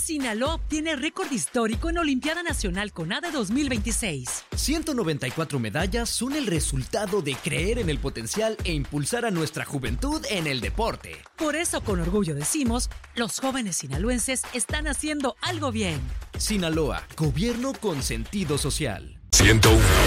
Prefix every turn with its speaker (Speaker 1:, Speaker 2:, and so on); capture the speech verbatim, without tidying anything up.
Speaker 1: Sinaloa obtiene récord histórico en Olimpiada Nacional CONADE dos mil veintiséis.
Speaker 2: ciento noventa y cuatro medallas son el resultado de creer en el potencial e impulsar a nuestra juventud en el deporte.
Speaker 1: Por eso, con orgullo decimos, los jóvenes sinaloenses están haciendo algo bien.
Speaker 2: Sinaloa, gobierno con sentido social.
Speaker 3: ciento uno